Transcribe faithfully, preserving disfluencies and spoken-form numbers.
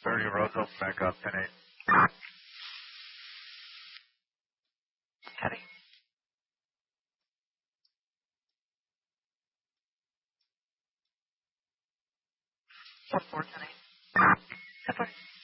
thirty, roads open back up, ten eight. Heavy. One four, ten eight. ten four.